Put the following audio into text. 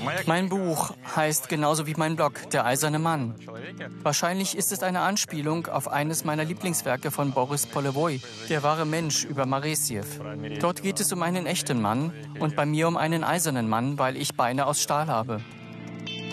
Mein Buch heißt genauso wie mein Blog Der eiserne Mann. Wahrscheinlich ist es eine Anspielung auf eines meiner Lieblingswerke von Boris Polevoi, Der wahre Mensch über Maresiev. Dort geht es um einen echten Mann und bei mir um einen eisernen Mann, weil ich Beine aus Stahl habe.